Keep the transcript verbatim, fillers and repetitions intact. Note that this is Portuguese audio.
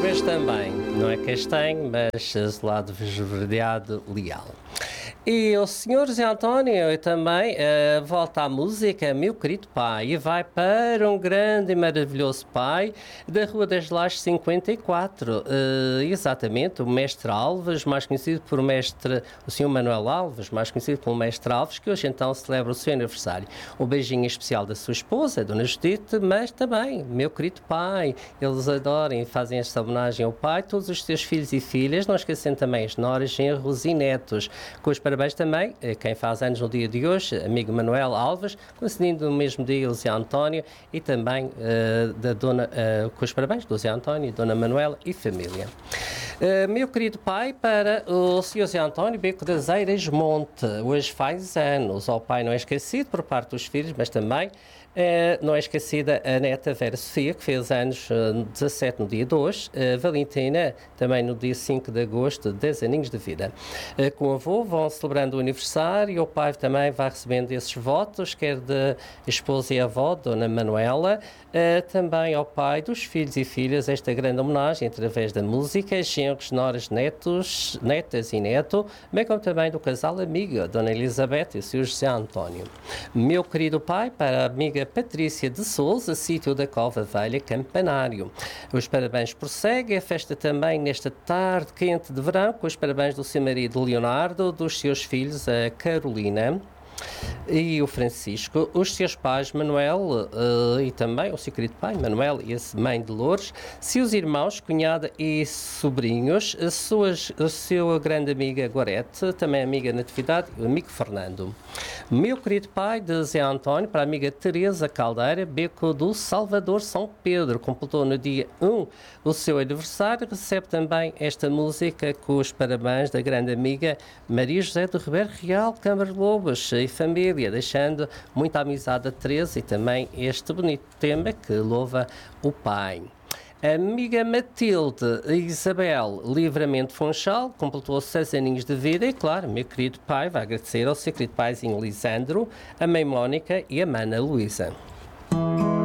meus também. Não é castanho, mas lado esverdeado leal. E o senhor José António também uh, volta à música, meu querido pai, e vai para um grande e maravilhoso pai da Rua das Lajes cinquenta e quatro. Uh, exatamente, o mestre Alves, mais conhecido por mestre, o senhor Manuel Alves, mais conhecido pelo mestre Alves, que hoje então celebra o seu aniversário. Um beijinho especial da sua esposa, a dona Judite, mas também, meu querido pai, eles adoram e fazem esta homenagem ao pai, todos os seus filhos e filhas, não esquecendo também as noras, genros e netos, com os parabéns também, quem faz anos no dia de hoje, amigo Manuel Alves, coincidindo no mesmo dia o Zé António e também uh, da dona, uh, com os parabéns do Zé António, dona Manuela e família. Uh, meu querido pai, para o senhor Zé António Beco das Eiras Monte, hoje faz anos, o pai não é esquecido por parte dos filhos, mas também Uh, não é esquecida a neta Vera Sofia, que fez anos uh, dezassete no dia de hoje, uh, Valentina também no dia cinco de agosto, dez aninhos de vida. Uh, com o avô vão celebrando o aniversário e o pai também vai recebendo esses votos, quer da esposa e avó, Dona Manuela, uh, também ao pai dos filhos e filhas, esta grande homenagem através da música, genros, noras, netos, netas e neto, bem como também do casal amigo, Dona Elizabeth e o senhor José António. Meu querido pai, para a amiga Patrícia de Souza, sítio da Cova Velha, Campanário. Os parabéns prosseguem, a festa também nesta tarde quente de verão, com os parabéns do seu marido Leonardo, dos seus filhos, a Carolina e o Francisco, os seus pais Manuel uh, e também o seu querido pai Manuel e a mãe de Loures, seus irmãos, cunhada e sobrinhos, a, suas, a sua grande amiga Gorete, também amiga Natividade e o amigo Fernando. Meu querido pai de Zé António, para a amiga Teresa Caldeira, Beco do Salvador São Pedro, completou no dia um o seu aniversário, recebe também esta música com os parabéns da grande amiga Maria José do Ribeiro Real, Câmara de Lobos e família, deixando muita amizade a Teresa e também este bonito tema que louva o pai. A amiga Matilde Isabel Livramento Funchal completou seis aninhos de vida e, claro, meu querido pai vai agradecer ao seu querido paizinho Lisandro, a mãe Mónica e a mana Luísa.